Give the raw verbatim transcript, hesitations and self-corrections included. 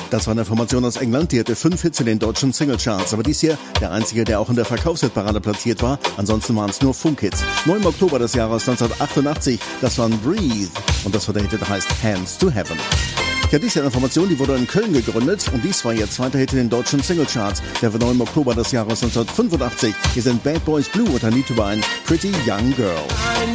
Das war eine Formation aus England, die hatte fünf Hits in den deutschen Singlecharts, aber dies hier der einzige, der auch in der Verkaufshitparade platziert war. Ansonsten waren es nur Funkhits. neun Oktober des Jahres neunzehnhundertachtundachtzig, das war ein Breathe und das war der Hit, der heißt Hands to Heaven. Ja, dies ist eine Formation, die wurde in Köln gegründet und dies war ihr zweiter Hit in den deutschen Singlecharts. Der war neun Oktober des Jahres neunzehnhundertfünfundachtzig. Hier sind Bad Boys Blue und I Need to Buy a Pretty Young Girl.